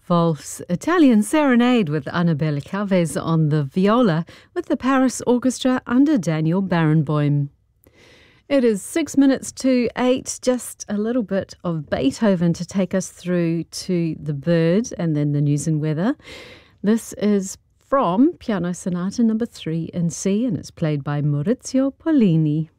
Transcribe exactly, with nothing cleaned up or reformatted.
Wolf's Italian Serenade with Annabella Calves on the viola with the Paris Orchestra under Daniel Barenboim. It is six minutes to eight, just a little bit of Beethoven to take us through to the bird and then the news and weather. This is from Piano Sonata number three in C, and it's played by Maurizio Pollini.